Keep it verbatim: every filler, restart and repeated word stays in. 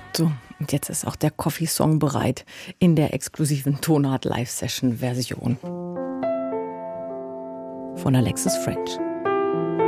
So, und jetzt ist auch der Coffee-Song bereit in der exklusiven Tonart-Live-Session-Version von Alexis French.